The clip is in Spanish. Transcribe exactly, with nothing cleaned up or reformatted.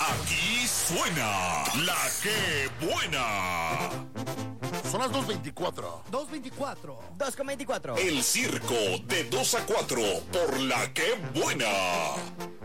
Aquí suena La Que Buena. Son las dos veinticuatro. dos veinticuatro. dos con veinticuatro. El circo de dos a cuatro por La Que Buena.